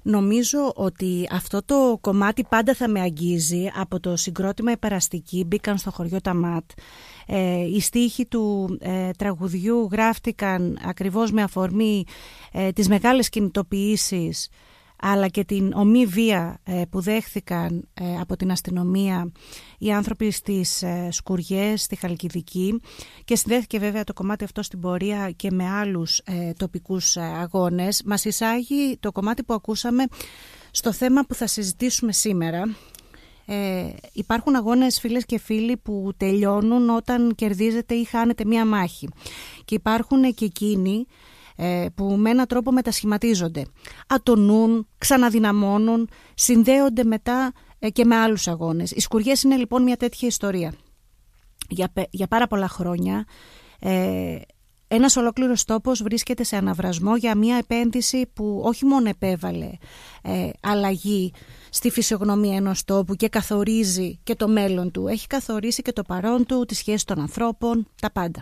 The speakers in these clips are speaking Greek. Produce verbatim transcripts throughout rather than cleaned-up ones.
Νομίζω ότι αυτό το κομμάτι πάντα θα με αγγίζει. Από το συγκρότημα «Οι Περαστικοί» μπήκαν στο χωριό Ταμάτ. Ε, οι στίχοι του ε, τραγουδιού γράφτηκαν ακριβώς με αφορμή ε, τις μεγάλες κινητοποιήσεις, αλλά και την ομή βία ε, που δέχθηκαν ε, από την αστυνομία οι άνθρωποι στις ε, Σκουριές, στη Χαλκιδική, και συνδέθηκε βέβαια το κομμάτι αυτό στην πορεία και με άλλους ε, τοπικούς ε, αγώνες. Μας εισάγει το κομμάτι που ακούσαμε στο θέμα που θα συζητήσουμε σήμερα. Ε, υπάρχουν αγώνες, φίλες και φίλοι, που τελειώνουν όταν κερδίζετε ή χάνετε μία μάχη, και υπάρχουν και εκείνοι που με έναν τρόπο μετασχηματίζονται, ατονούν, ξαναδυναμώνουν, συνδέονται μετά και με άλλους αγώνες. Οι Σκουριές είναι λοιπόν μια τέτοια ιστορία. Για, για πάρα πολλά χρόνια ε, ένας ολόκληρος τόπος βρίσκεται σε αναβρασμό για μια επένδυση που όχι μόνο επέβαλε ε, αλλαγή στη φυσιογνωμία ενός τόπου και καθορίζει και το μέλλον του, έχει καθορίσει και το παρόν του, τις σχέσεις των ανθρώπων, τα πάντα.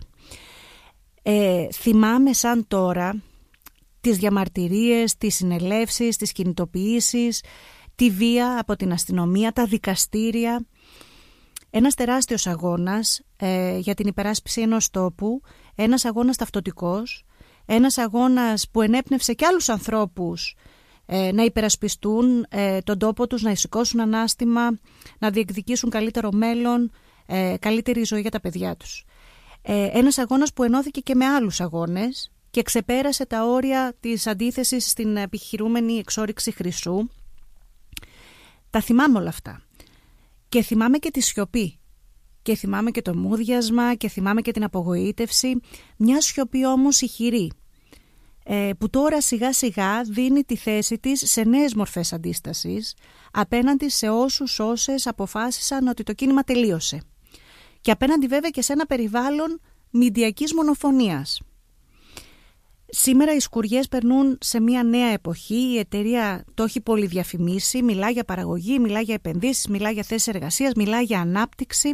Ε, θυμάμαι σαν τώρα τις διαμαρτυρίες, τις συνελεύσεις, τις κινητοποιήσεις, τη βία από την αστυνομία, τα δικαστήρια. Ένας τεράστιος αγώνας ε, για την υπεράσπιση ενός τόπου, ένας αγώνας ταυτοτικός, ένας αγώνας που ενέπνευσε και άλλους ανθρώπους ε, να υπερασπιστούν ε, τον τόπο τους, να σηκώσουν ανάστημα, να διεκδικήσουν καλύτερο μέλλον, ε, καλύτερη ζωή για τα παιδιά τους. Ε, ένας αγώνας που ενώθηκε και με άλλους αγώνες και ξεπέρασε τα όρια της αντίθεσης στην επιχειρούμενη εξόρυξη χρυσού. Τα θυμάμαι όλα αυτά. Και θυμάμαι και τη σιωπή. Και θυμάμαι και το μούδιασμα και θυμάμαι και την απογοήτευση. Μια σιωπή όμως ηχηρή, ε, που τώρα σιγά σιγά δίνει τη θέση της σε νέες μορφές αντίστασης απέναντι σε όσους όσες αποφάσισαν ότι το κίνημα τελείωσε. Και απέναντι βέβαια και σε ένα περιβάλλον μηντιακής μονοφωνίας. Σήμερα οι Σκουριές περνούν σε μια νέα εποχή, η εταιρεία το έχει πολυδιαφημίσει, μιλά για παραγωγή, μιλά για επενδύσεις, μιλά για θέσεις εργασίας, μιλά για ανάπτυξη.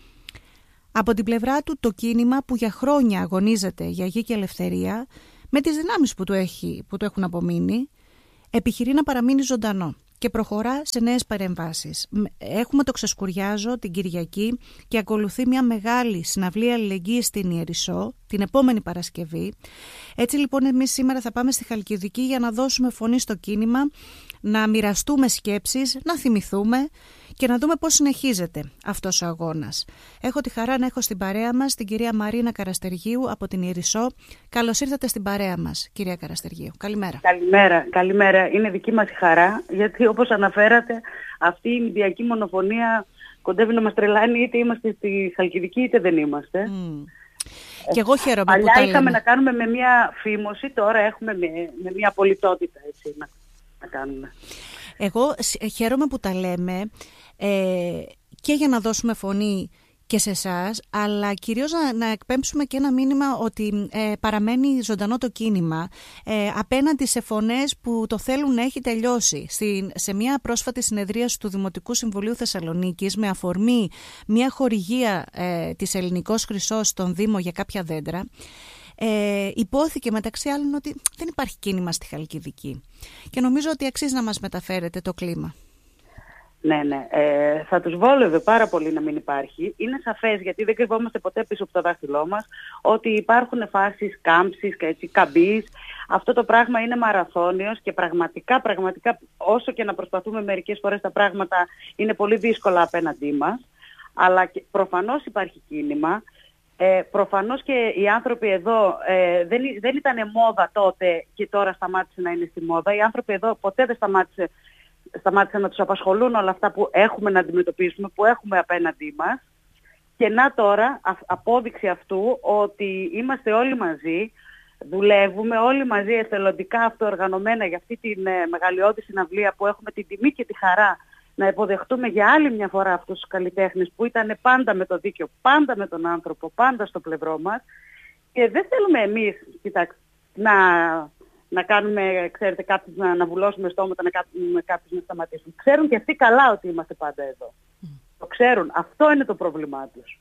Από την πλευρά του το κίνημα που για χρόνια αγωνίζεται για γη και ελευθερία, με τις δυνάμεις που του, έχει, που του έχουν απομείνει, επιχειρεί να παραμείνει ζωντανό και προχωρά σε νέες παρεμβάσεις. Έχουμε το Ξεσκουριάζω την Κυριακή και ακολουθεί μια μεγάλη συναυλία αλληλεγγύης στην Ιερισσό την επόμενη Παρασκευή. Έτσι λοιπόν εμείς σήμερα θα πάμε στη Χαλκιδική για να δώσουμε φωνή στο κίνημα, να μοιραστούμε σκέψεις, να θυμηθούμε και να δούμε πώς συνεχίζεται αυτός ο αγώνας. Έχω τη χαρά να έχω στην παρέα μας την κυρία Μαρίνα Καραστεργίου από την Ιερισσό. Καλώς ήρθατε στην παρέα μας, κυρία Καραστεργίου. Καλημέρα. Καλημέρα, καλημέρα. Είναι δική μας η χαρά, γιατί όπως αναφέρατε, αυτή η μηντιακή μονοφωνία κοντεύει να μας τρελάνει, είτε είμαστε στη Χαλκιδική είτε δεν είμαστε. Mm. Και εγώ χαίρομαι Παλιά που τα είχαμε λέμε. να κάνουμε με μια φήμωση, τώρα έχουμε με, με μια πολιτότητα, έτσι, να, να κάνουμε. Εγώ χαίρομαι που τα λέμε ε, και για να δώσουμε φωνή και σε εσάς, αλλά κυρίως να, να εκπέμψουμε και ένα μήνυμα ότι ε, παραμένει ζωντανό το κίνημα ε, απέναντι σε φωνές που το θέλουν να έχει τελειώσει. Στη, σε μια πρόσφατη συνεδρίαση του Δημοτικού Συμβουλίου Θεσσαλονίκης, με αφορμή μια χορηγία ε, της Ελληνικός Χρυσός στον Δήμο για κάποια δέντρα, Ε, υπόθηκε μεταξύ άλλων ότι δεν υπάρχει κίνημα στη Χαλκιδική, και νομίζω ότι αξίζει να μας μεταφέρετε το κλίμα. Ναι, ναι. Ε, θα τους βόλευε πάρα πολύ να μην υπάρχει. Είναι σαφές, γιατί δεν κρυβόμαστε ποτέ πίσω από το δάχτυλό μας, ότι υπάρχουν φάσεις κάμψης και έτσι, καμπής. Αυτό το πράγμα είναι μαραθώνιος και πραγματικά, πραγματικά, όσο και να προσπαθούμε μερικές φορές, τα πράγματα είναι πολύ δύσκολα απέναντί μας. Αλλά και, προφανώς υπάρχει κίνημα. Ε, προφανώς και οι άνθρωποι εδώ ε, δεν, δεν ήταν μόδα τότε και τώρα σταμάτησε να είναι στη μόδα. Οι άνθρωποι εδώ ποτέ δεν σταμάτησε, σταμάτησε να τους απασχολούν όλα αυτά που έχουμε να αντιμετωπίσουμε, που έχουμε απέναντί μας. Και να τώρα α, απόδειξη αυτού ότι είμαστε όλοι μαζί, δουλεύουμε όλοι μαζί εθελοντικά, αυτοοργανωμένα για αυτή τη ε, μεγαλειώδη συναυλία που έχουμε την τιμή και τη χαρά να υποδεχτούμε για άλλη μια φορά αυτούς τους καλλιτέχνες που ήταν πάντα με το δίκαιο, πάντα με τον άνθρωπο, πάντα στο πλευρό μας. Και δεν θέλουμε εμείς, κοιτάξτε, να, να κάνουμε, ξέρετε, κάποιους να, να βουλώσουμε στόματα, να κάνουμε κάποιους να σταματήσουν. Ξέρουν και αυτοί καλά ότι είμαστε πάντα εδώ. Mm. Το ξέρουν. Αυτό είναι το πρόβλημά τους.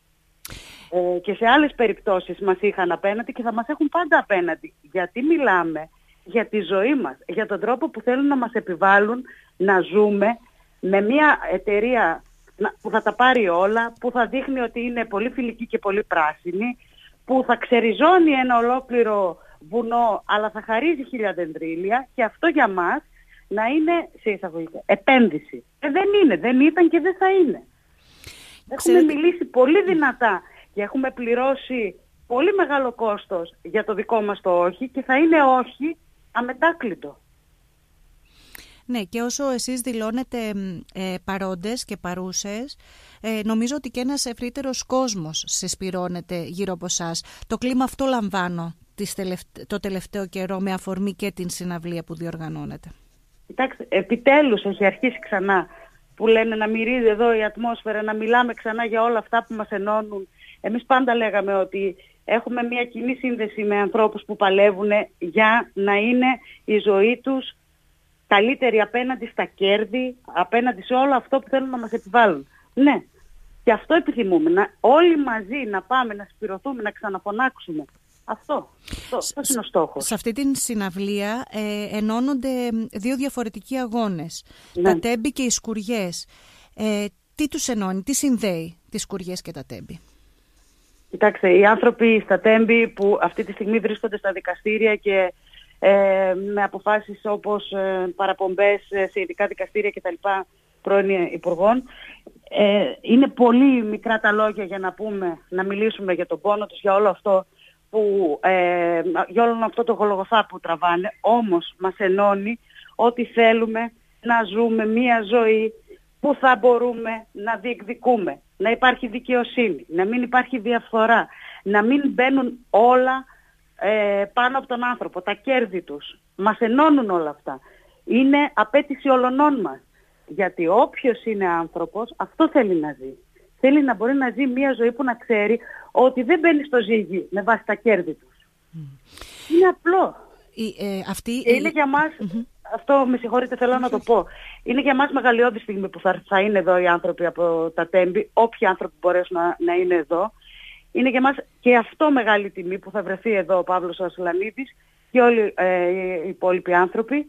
Ε, και σε άλλες περιπτώσεις μας είχαν απέναντι και θα μας έχουν πάντα απέναντι. Γιατί μιλάμε για τη ζωή μας, για τον τρόπο που θέλουν να μας επιβάλλουν να ζούμε με μια εταιρεία που θα τα πάρει όλα, που θα δείχνει ότι είναι πολύ φιλική και πολύ πράσινη, που θα ξεριζώνει ένα ολόκληρο βουνό αλλά θα χαρίζει χίλια δεντρίλια, και αυτό για μας να είναι σε εισαγωγικά επένδυση. Ε, δεν είναι, δεν ήταν και δεν θα είναι. Έχουμε Ξέρετε... μιλήσει πολύ δυνατά και έχουμε πληρώσει πολύ μεγάλο κόστος για το δικό μας το όχι, και θα είναι όχι αμετάκλητο. Ναι, και όσο εσείς δηλώνετε ε, παρόντες και παρούσες, ε, νομίζω ότι και ένας ευρύτερος κόσμος συσπυρώνεται γύρω από εσάς. Το κλίμα αυτό λαμβάνω τις τελευταί, το τελευταίο καιρό με αφορμή και την συναυλία που διοργανώνεται. Κοιτάξτε, επιτέλους έχει αρχίσει ξανά που λένε να μυρίζει εδώ η ατμόσφαιρα, να μιλάμε ξανά για όλα αυτά που μας ενώνουν. Εμείς πάντα λέγαμε ότι έχουμε μια κοινή σύνδεση με ανθρώπους που παλεύουν για να είναι η ζωή τους καλύτερη απέναντι στα κέρδη, απέναντι σε όλο αυτό που θέλουν να μας επιβάλλουν. Ναι, και αυτό επιθυμούμε, να, όλοι μαζί να πάμε, να σπυρωθούμε, να ξαναφωνάξουμε. Αυτό, αυτό, αυτός είναι ο στόχος. Σε αυτή την συναυλία ε, ενώνονται δύο διαφορετικοί αγώνες, ναι. τα τέμπη και οι σκουριές. Ε, τι τους ενώνει, τι συνδέει τις σκουριές και τα τέμπη? Κοιτάξτε, οι άνθρωποι στα τέμπη που αυτή τη στιγμή βρίσκονται στα δικαστήρια και ε, με αποφάσεις όπως ε, παραπομπές σε ειδικά δικαστήρια κτλ. Πρώην υπουργών, ε, είναι πολύ μικρά τα λόγια για να πούμε, να μιλήσουμε για τον πόνο τους, για όλο αυτό που, ε, για όλο αυτό το γολογοθά που τραβάνε. Όμως μας ενώνει ότι θέλουμε να ζούμε μία ζωή που θα μπορούμε να διεκδικούμε, να υπάρχει δικαιοσύνη, να μην υπάρχει διαφθορά, να μην μπαίνουν όλα ε, πάνω από τον άνθρωπο, τα κέρδη τους. Μας ενώνουν όλα αυτά. Είναι απέτηση όλων μας. Γιατί όποιος είναι άνθρωπος, αυτό θέλει να ζει. Θέλει να μπορεί να ζει μια ζωή που να ξέρει ότι δεν μπαίνει στο ζύγι με βάση τα κέρδη τους. Mm. Είναι απλό. Η, ε, αυτή, είναι η... για μας, mm-hmm. αυτό με συγχωρείτε θέλω mm-hmm. να το πω, είναι για μας μεγαλειώδη στιγμή που θα, θα είναι εδώ οι άνθρωποι από τα τέμπη, όποιοι άνθρωποι μπορέσουν να, να είναι εδώ. Είναι για μας και αυτό μεγάλη τιμή που θα βρεθεί εδώ ο Παύλος ο Ασλανίδης και όλοι ε, οι υπόλοιποι άνθρωποι.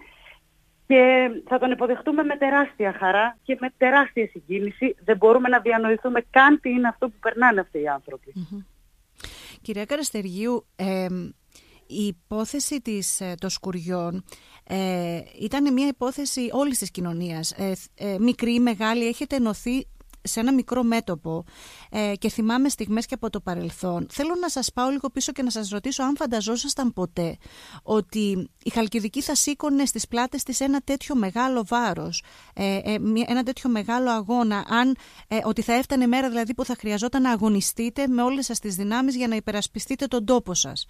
Και θα τον υποδεχτούμε με τεράστια χαρά και με τεράστια συγκίνηση. Δεν μπορούμε να διανοηθούμε καν τι είναι αυτό που περνάνε αυτοί οι άνθρωποι. Mm-hmm. Κυρία Καραστεργίου, ε, η υπόθεση της, των σκουριών ε, ήταν μια υπόθεση όλης της κοινωνίας. Ε, ε, μικρή, μεγάλη, έχετε ενωθεί σε ένα μικρό μέτωπο ε, και θυμάμαι στιγμές και από το παρελθόν. Θέλω να σας πάω λίγο πίσω και να σας ρωτήσω αν φανταζόσασταν ποτέ ότι η Χαλκιδική θα σήκωνε στις πλάτες της ένα τέτοιο μεγάλο βάρος, ε, ε, ένα τέτοιο μεγάλο αγώνα, αν, ε, ότι θα έφτανε μέρα δηλαδή που θα χρειαζόταν να αγωνιστείτε με όλες σας τις δυνάμεις για να υπερασπιστείτε τον τόπο σας.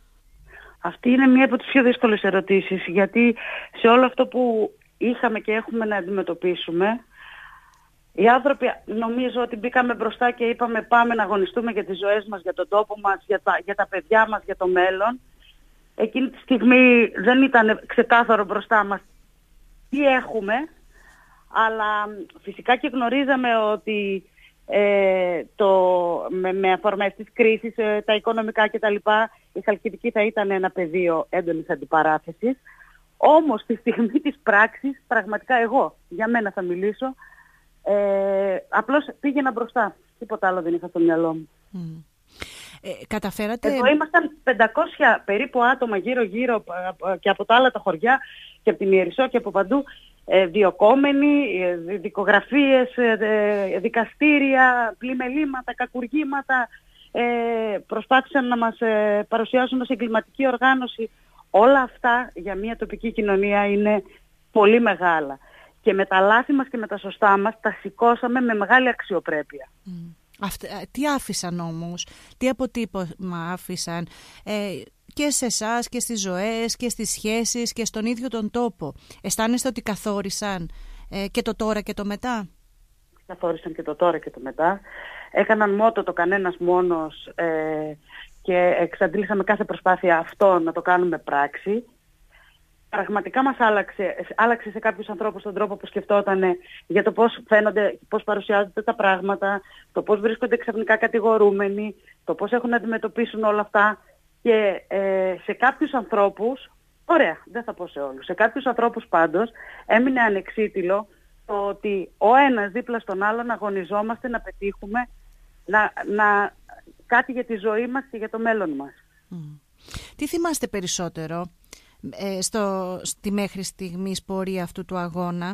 Αυτή είναι μία από τις πιο δύσκολες ερωτήσεις, γιατί σε όλο αυτό που είχαμε και έχουμε να αντιμετωπίσουμε, οι άνθρωποι νομίζω ότι μπήκαμε μπροστά και είπαμε πάμε να αγωνιστούμε για τις ζωές μας, για τον τόπο μας, για τα, για τα παιδιά μας, για το μέλλον. Εκείνη τη στιγμή δεν ήταν ξεκάθαρο μπροστά μας τι έχουμε, αλλά φυσικά και γνωρίζαμε ότι ε, το, με, με αφορμές της κρίσης, ε, τα οικονομικά κτλ. Η Χαλκιδική θα ήταν ένα πεδίο έντονης αντιπαράθεσης. Όμως στη στιγμή της πράξης, πραγματικά εγώ, για μένα θα μιλήσω, Ε, απλώς πήγαινα μπροστά. Τίποτα άλλο δεν είχα στο μυαλό μου. Mm. Ε, καταφέρατε... Εδώ ήμασταν πεντακόσια περίπου άτομα γύρω-γύρω και από τα άλλα τα χωριά και από την Ιερισσό και από παντού, ε, διοκόμενοι, ε, δικογραφίες, ε, δικαστήρια, πλημελήματα, κακουργήματα, ε, προσπάθησαν να μας ε, παρουσιάσουν ως εγκληματική οργάνωση. Όλα αυτά για μια τοπική κοινωνία είναι πολύ μεγάλα. Και με τα λάθη μας και με τα σωστά μας τα σηκώσαμε με μεγάλη αξιοπρέπεια. Mm. Αυτή, τι άφησαν όμως, τι αποτύπωμα άφησαν ε, και σε εσάς και στις ζωές και στις σχέσεις και στον ίδιο τον τόπο? Αισθάνεστε ότι καθόρισαν ε, και το τώρα και το μετά? Καθόρισαν και το τώρα και το μετά. Έκαναν μότο το κανένας μόνος ε, και εξαντλήσαμε κάθε προσπάθεια αυτό να το κάνουμε πράξη. Πραγματικά μας άλλαξε, άλλαξε σε κάποιους ανθρώπους τον τρόπο που σκεφτόταν για το πώς φαίνονται, πώς παρουσιάζονται τα πράγματα, το πώς βρίσκονται ξαφνικά κατηγορούμενοι, το πώς έχουν να αντιμετωπίσουν όλα αυτά. Και ε, σε κάποιους ανθρώπους Ωραία, δεν θα πω σε όλους. Σε κάποιους ανθρώπους πάντως έμεινε ανεξίτηλο το ότι ο ένας δίπλα στον άλλον αγωνιζόμαστε να πετύχουμε να, να, κάτι για τη ζωή μας και για το μέλλον μας. Mm. Τι θυμάστε περισσότερο ε, στο, στη μέχρι στιγμής πορεία αυτού του αγώνα?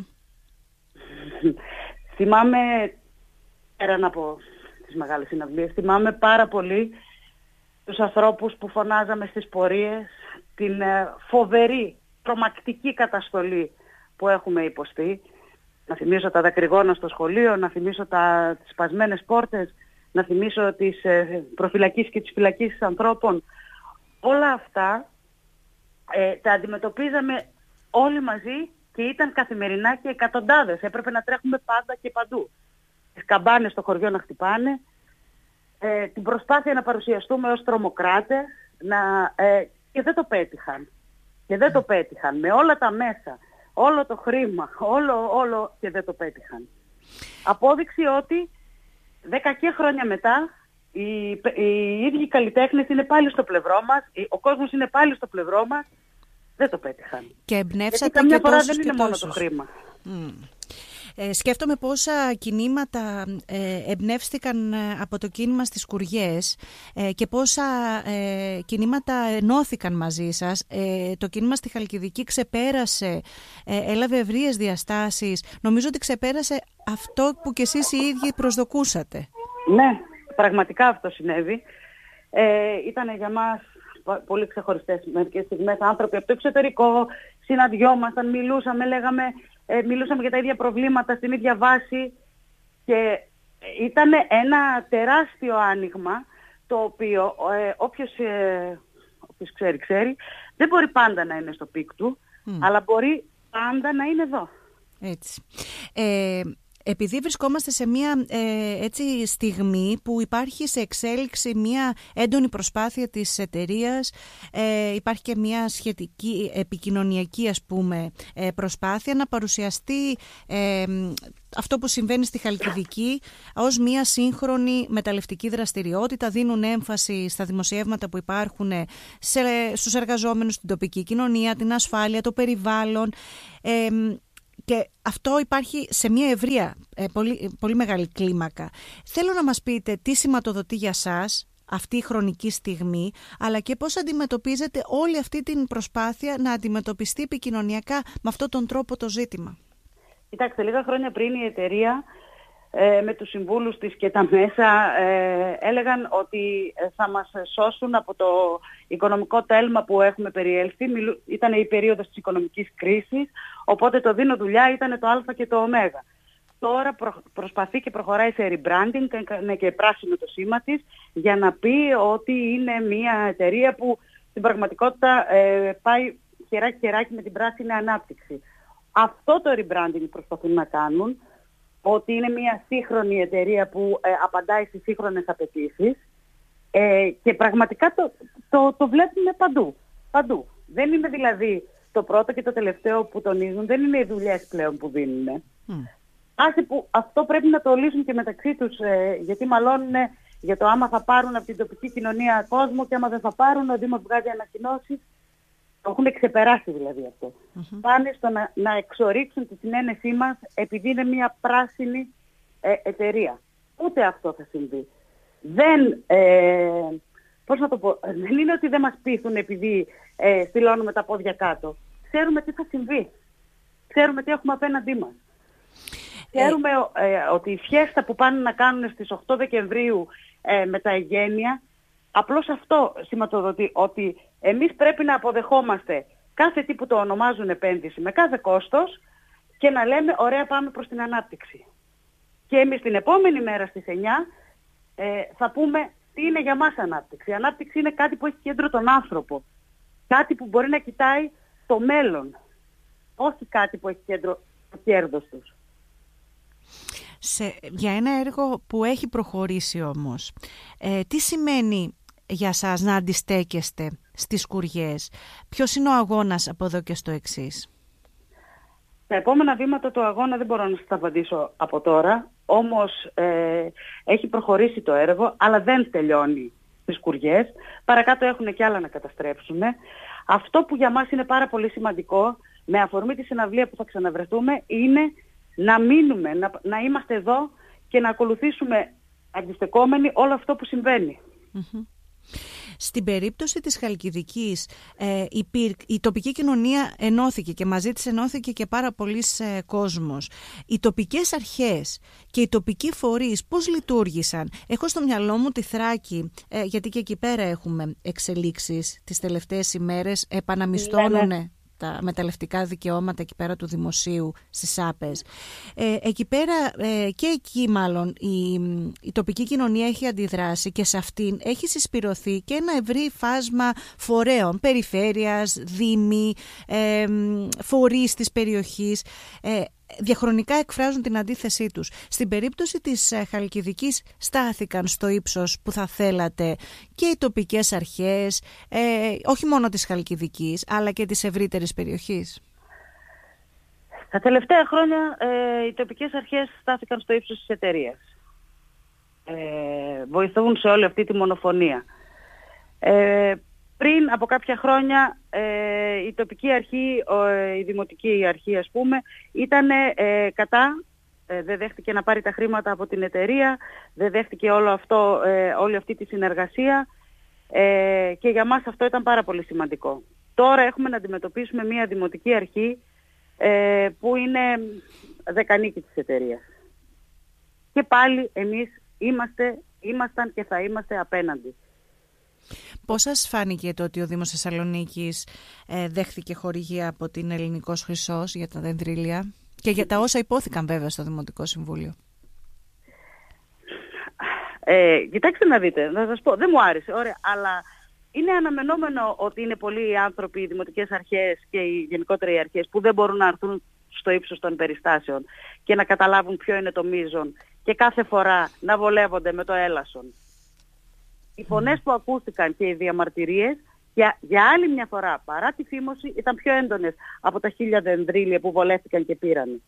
Θυμάμαι, πέραν από τις μεγάλες συναυλίες, θυμάμαι πάρα πολύ τους ανθρώπους που φωνάζαμε στις πορείες, την ε, φοβερή, τρομακτική καταστολή που έχουμε υποστεί. Να θυμίσω τα δακρυγόνα στο σχολείο, να θυμίσω τα, τις σπασμένες πόρτες, να θυμίσω τις ε, προφυλακίσεις και τις φυλακίσεις ανθρώπων. Όλα αυτά ε, τα αντιμετωπίζαμε όλοι μαζί και ήταν καθημερινά και εκατοντάδες. Έπρεπε να τρέχουμε πάντα και παντού. Τις καμπάνες στο χωριό να χτυπάνε, ε, την προσπάθεια να παρουσιαστούμε ως τρομοκράτες, να, ε, και δεν το πέτυχαν. Και δεν το πέτυχαν. Με όλα τα μέσα, όλο το χρήμα, όλο, όλο και δεν το πέτυχαν. Απόδειξη ότι δέκα και χρόνια μετά οι, οι ίδιοι καλλιτέχνες είναι πάλι στο πλευρό μας, ο κόσμος είναι πάλι στο πλευρό μας, δεν το πέτυχαν. Και εμπνεύσατε. Γιατί καμιά και φορά τόσους δεν είναι και μόνο τόσους. το χρήμα. Mm. Ε, σκέφτομαι πόσα κινήματα ε, εμπνεύστηκαν από το κίνημα στις Σκουριές ε, και πόσα ε, κινήματα ενώθηκαν μαζί σας. Ε, το κίνημα στη Χαλκιδική ξεπέρασε, ε, έλαβε ευρείες διαστάσεις. Νομίζω ότι ξεπέρασε αυτό που κι εσείς οι ίδιοι προσδοκούσατε. Ναι, πραγματικά αυτό συνέβη. Ε, ήταν για μας πολύ ξεχωριστές μερικές στιγμές, άνθρωποι από το εξωτερικό, συναντιόμασταν, μιλούσαμε, λέγαμε, ε, μιλούσαμε για τα ίδια προβλήματα στην ίδια βάση και ήταν ένα τεράστιο άνοιγμα το οποίο ε, όποιος, ε, όποιος ξέρει, ξέρει, δεν μπορεί πάντα να είναι στο πικ του, mm. αλλά μπορεί πάντα να είναι εδώ. Έτσι. Ε, Επειδή βρισκόμαστε σε μια ε, έτσι, στιγμή που υπάρχει σε εξέλιξη μια έντονη προσπάθεια της εταιρείας, ε, υπάρχει και μια σχετική επικοινωνιακή ας πούμε, ε, προσπάθεια να παρουσιαστεί ε, αυτό που συμβαίνει στη Χαλκιδική ως μια σύγχρονη μεταλλευτική δραστηριότητα. Δίνουν έμφαση στα δημοσιεύματα που υπάρχουν σε, στους εργαζόμενους στην τοπική κοινωνία, την ασφάλεια, το περιβάλλον. Ε, Και αυτό υπάρχει σε μια ευρεία, ε, πολύ, πολύ μεγάλη κλίμακα. Θέλω να μας πείτε τι σηματοδοτεί για σας αυτή η χρονική στιγμή, αλλά και πώς αντιμετωπίζετε όλη αυτή την προσπάθεια να αντιμετωπιστεί επικοινωνιακά με αυτόν τον τρόπο το ζήτημα. Κοιτάξτε, λίγα χρόνια πριν η εταιρεία ε, με τους συμβούλους της και τα μέσα ε, έλεγαν ότι θα μας σώσουν από το οικονομικό τέλμα που έχουμε περιέλθει. Ήταν η περίοδος της οικονομικής κρίσης, οπότε το δίνω δουλειά ήταν το α και το ω. Τώρα προ, προσπαθεί και προχωράει σε rebranding, έκανε και πράσινο το σήμα της, για να πει ότι είναι μια εταιρεία που στην πραγματικότητα ε, πάει χεράκι-χεράκι με την πράσινη ανάπτυξη. Αυτό το rebranding προσπαθούν να κάνουν, ότι είναι μια σύγχρονη εταιρεία που ε, απαντάει στις σύγχρονες απαιτήσεις ε, και πραγματικά το, το, το βλέπουμε παντού, παντού. Δεν είναι δηλαδή το πρώτο και το τελευταίο που τονίζουν, δεν είναι οι δουλειές πλέον που δίνουν. Mm. Άσε που αυτό πρέπει να το λύσουν και μεταξύ τους, ε, γιατί μαλώνουν για το άμα θα πάρουν από την τοπική κοινωνία κόσμο και άμα δεν θα πάρουν, ο Δήμος βγάζει ανακοινώσεις. Το έχουν ξεπεράσει δηλαδή αυτό. Mm-hmm. Πάνε στο να, να εξορίξουν τη συνένεσή μας επειδή είναι μια πράσινη ε, εταιρεία. Ούτε αυτό θα συμβεί. Δεν, ε, πώς να το πω, δεν είναι ότι δεν μας πείθουν επειδή ε, στυλώνουμε τα πόδια κάτω. Ξέρουμε τι θα συμβεί. Ξέρουμε τι έχουμε απέναντί μας. Ε... Ξέρουμε ε, ότι η φιέστα που πάνε να κάνουν στις οκτώ Δεκεμβρίου ε, με τα εγγένεια, απλώς αυτό σηματοδοτεί ότι εμείς πρέπει να αποδεχόμαστε κάθε τι που το ονομάζουν επένδυση με κάθε κόστος και να λέμε ωραία πάμε προς την ανάπτυξη. Και εμείς την επόμενη μέρα στις εννιά ε, θα πούμε τι είναι για μας ανάπτυξη. Η ανάπτυξη είναι κάτι που έχει κέντρο τον άνθρωπο. Κάτι που μπορεί να κοιτάει το μέλλον. Όχι κάτι που έχει κέντρο το κέρδος τους. Σε, για ένα έργο που έχει προχωρήσει όμως, ε, τι σημαίνει για σας να αντιστέκεστε στις Σκουριές? Ποιος είναι ο αγώνας από εδώ και στο εξής? Τα επόμενα βήματα του αγώνα δεν μπορώ να σας τα απαντήσω από τώρα, όμως ε, έχει προχωρήσει το έργο, αλλά δεν τελειώνει στις Σκουριές. Παρακάτω έχουν και άλλα να καταστρέψουν. Αυτό που για μας είναι πάρα πολύ σημαντικό, με αφορμή τη συναυλία που θα ξαναβρεθούμε, είναι να μείνουμε, να, να είμαστε εδώ και να ακολουθήσουμε αντιστεκόμενοι όλο αυτό που συμβαίνει. Mm-hmm. Στην περίπτωση της Χαλκιδικής, ε, η, η τοπική κοινωνία ενώθηκε και μαζί της ενώθηκε και πάρα πολλής ε, κόσμος. Οι τοπικές αρχές και οι τοπικοί φορείς πώς λειτουργήσαν? Έχω στο μυαλό μου τη Θράκη, ε, γιατί και εκεί πέρα έχουμε εξελίξεις τις τελευταίες ημέρες, επαναμισθώνουν ναι, ναι. τα μεταλλευτικά δικαιώματα εκεί πέρα του δημοσίου στις άπες. Ε, εκεί πέρα ε, και εκεί μάλλον η, η τοπική κοινωνία έχει αντιδράσει και σε αυτήν έχει συσπηρωθεί και ένα ευρύ φάσμα φορέων, περιφέρειας, δήμοι, ε, φορείς της περιοχής, ε, διαχρονικά εκφράζουν την αντίθεσή τους. Στην περίπτωση της Χαλκιδικής στάθηκαν στο ύψος που θα θέλατε και οι τοπικές αρχές, ε, όχι μόνο της Χαλκιδικής, αλλά και της ευρύτερης περιοχής? Τα τελευταία χρόνια ε, οι τοπικές αρχές στάθηκαν στο ύψος της εταιρείας. Ε, βοηθούν σε όλη αυτή τη μονοφωνία. Ε, Πριν από κάποια χρόνια ε, η τοπική αρχή, ε, η δημοτική αρχή ας πούμε, ήταν ε, κατά, ε, δεν δέχτηκε να πάρει τα χρήματα από την εταιρεία, δεν δέχτηκε όλο αυτό, ε, όλη αυτή τη συνεργασία ε, και για μας αυτό ήταν πάρα πολύ σημαντικό. Τώρα έχουμε να αντιμετωπίσουμε μια δημοτική αρχή ε, που είναι δεκανίκη της εταιρείας. Και πάλι εμείς είμαστε, ήμασταν και θα είμαστε απέναντι. Πώς σας φάνηκε το ότι ο Δήμος Θεσσαλονίκης ε, δέχθηκε χορηγία από την Ελληνικός Χρυσός για τα δεντρίλια και για τα όσα υπόθηκαν βέβαια στο Δημοτικό Συμβούλιο? Ε, κοιτάξτε να δείτε, να σας πω, δεν μου άρεσε, ωραία, αλλά είναι αναμενόμενο ότι είναι πολλοί οι άνθρωποι, οι δημοτικές αρχές και οι γενικότερα οι αρχές που δεν μπορούν να έρθουν στο ύψος των περιστάσεων και να καταλάβουν ποιο είναι το μείζον και κάθε φορά να βολεύονται με το έλασον. Οι φωνές που ακούστηκαν και οι διαμαρτυρίες για, για άλλη μια φορά παρά τη φήμωση ήταν πιο έντονες από τα χίλια δεντρίλια που βολεύτηκαν και πήραν.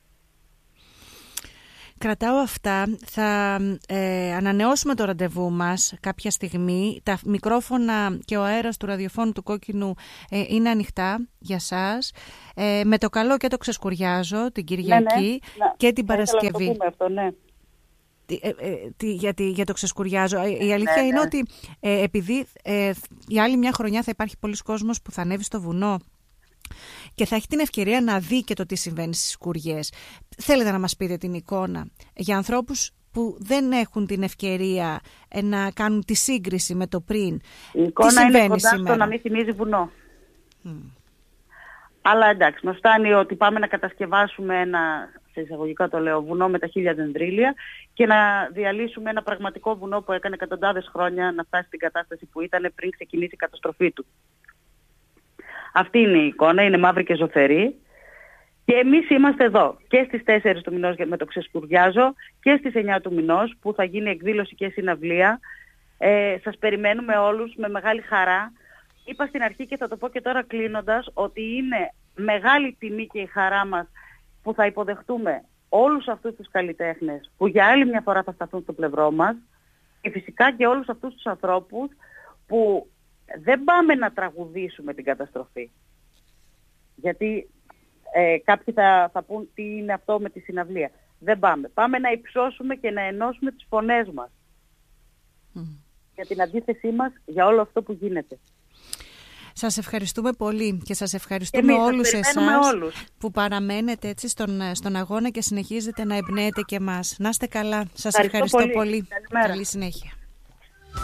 Κρατάω αυτά. Θα ε, ανανεώσουμε το ραντεβού μας κάποια στιγμή. Τα μικρόφωνα και ο αέρας του ραδιοφώνου του Κόκκινου ε, είναι ανοιχτά για σας. Ε, με το καλό και το Ξεσκουριάζω την Κυριακή ναι, ναι, και την Παρασκευή. Θα ήθελα να το πούμε αυτό, ναι. Ε, ε, τι, για, τι, για το Ξεσκουριάζω. Η αλήθεια ναι, ναι. είναι ότι ε, επειδή ε, για άλλη μια χρονιά θα υπάρχει πολλοί κόσμος που θα ανέβει στο βουνό και θα έχει την ευκαιρία να δει και το τι συμβαίνει στις σκουριές. Θέλετε να μας πείτε την εικόνα για ανθρώπους που δεν έχουν την ευκαιρία ε, να κάνουν τη σύγκριση με το πριν? Η εικόνα είναι κοντά στο να μην θυμίζει βουνό. Mm. Αλλά εντάξει, μας φτάνει ότι πάμε να κατασκευάσουμε ένα, σε εισαγωγικά το λέω, βουνό με τα χίλια δεντρίλια και να διαλύσουμε ένα πραγματικό βουνό που έκανε εκατοντάδες χρόνια να φτάσει στην κατάσταση που ήταν πριν ξεκινήσει η καταστροφή του. Αυτή είναι η εικόνα, είναι μαύρη και ζωφερή. Και εμείς είμαστε εδώ και στις τέσσερις του μηνός με το Ξεσκουριάζω και στις εννιά του μηνός που θα γίνει εκδήλωση και συναυλία. Ε, σας περιμένουμε όλους με μεγάλη χαρά. Είπα στην αρχή και θα το πω και τώρα κλείνοντας ότι είναι μεγάλη τιμή και η χαρά μας που θα υποδεχτούμε όλους αυτούς τους καλλιτέχνες που για άλλη μια φορά θα σταθούν στο πλευρό μας και φυσικά και όλους αυτούς τους ανθρώπους που δεν πάμε να τραγουδήσουμε την καταστροφή. Γιατί ε, κάποιοι θα, θα πούν τι είναι αυτό με τη συναυλία. Δεν πάμε. Πάμε να υψώσουμε και να ενώσουμε τις φωνές μας mm. για την αντίθεσή μας για όλο αυτό που γίνεται. Σας ευχαριστούμε πολύ και σας ευχαριστούμε Εμείς, όλους εσάς όλους. που παραμένετε έτσι στον, στον αγώνα και συνεχίζετε να εμπνέετε και εμάς. Να είστε καλά. Σας ευχαριστώ, ευχαριστώ πολύ. πολύ. Καλή συνέχεια.